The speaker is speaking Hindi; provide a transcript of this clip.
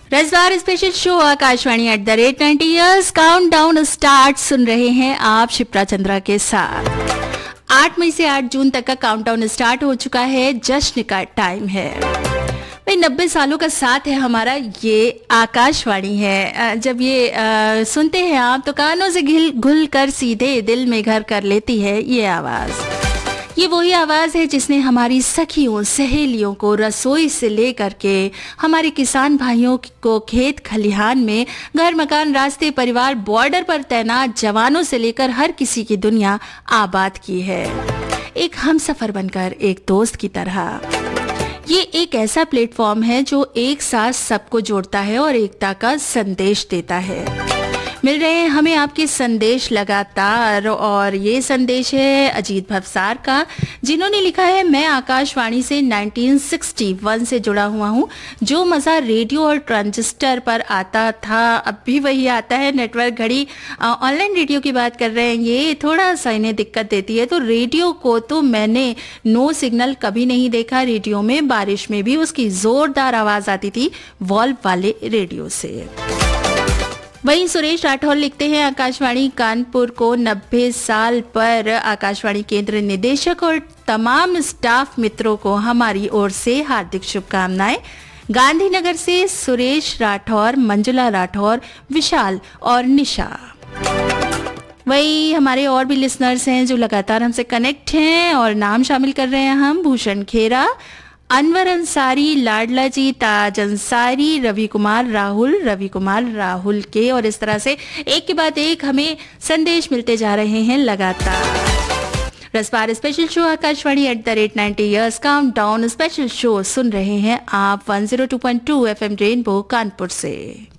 Rajwar special show Akashvani @90 years countdown start सुन रहे हैं आप शिप्रा चंद्रा के साथ। 8 मई से 8 जून तक का काउंटडाउन स्टार्ट हो चुका है, जश्न का टाइम है भाई। 90 सालों का साथ है हमारा, ये आकाशवाणी है। जब ये सुनते हैं आप तो कानों से घुल कर सीधे दिल में घर कर लेती है ये आवाज। ये वही आवाज है जिसने हमारी सखियों सहेलियों को रसोई से लेकर के हमारे किसान भाइयों को खेत खलिहान में, घर मकान रास्ते परिवार बॉर्डर पर तैनात जवानों से लेकर हर किसी की दुनिया आबाद की है, एक हमसफर बनकर, एक दोस्त की तरह। ये एक ऐसा प्लेटफॉर्म है जो एक साथ सबको जोड़ता है और एकता का संदेश देता है। मिल रहे हैं हमें आपके संदेश लगातार, और ये संदेश है अजीत भवसार का, जिन्होंने लिखा है, मैं आकाशवाणी से 1961 से जुड़ा हुआ हूँ। जो मज़ा रेडियो और ट्रांजिस्टर पर आता था अब भी वही आता है। नेटवर्क घड़ी ऑनलाइन रेडियो की बात कर रहे हैं, ये थोड़ा सा इन्हें दिक्कत देती है। तो रेडियो को तो मैंने नो सिग्नल कभी नहीं देखा। रेडियो में बारिश में भी उसकी जोरदार आवाज़ आती थी वॉल्व वाले रेडियो से। वहीं सुरेश राठौर लिखते हैं, आकाशवाणी कानपुर को 90 साल पर आकाशवाणी केंद्र निदेशक और तमाम स्टाफ मित्रों को हमारी ओर से हार्दिक शुभकामनाएं। गांधीनगर से सुरेश राठौर, मंजुला राठौर, विशाल और निशा। वही हमारे और भी लिसनर्स हैं जो लगातार हमसे कनेक्ट हैं, और नाम शामिल कर रहे हैं हम, भूषण खेरा, अनवर अंसारी, लाडला जी, ताज अंसारी, रवि कुमार राहुल के, और इस तरह से एक के बाद एक हमें संदेश मिलते जा रहे हैं लगातार। Rajwar special show Akashvani @90 years countdown special show सुन रहे हैं आप 102.2 FM रेनबो कानपुर से।